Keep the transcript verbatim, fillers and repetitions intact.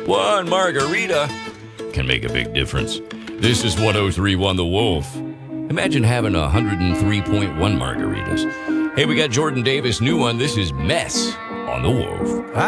One margarita can make a big difference. This is one oh three point one The Wolf. Imagine having one oh three point one margaritas. Hey, we got Jordan Davis, new one. This is Mess on The Wolf.